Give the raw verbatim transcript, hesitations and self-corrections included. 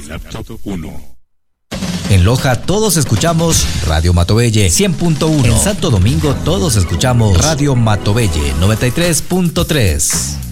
Laptop uno. En Loja todos escuchamos Radio Matovelle cien punto uno. En Santo Domingo todos escuchamos Radio Matovelle noventa y tres punto tres.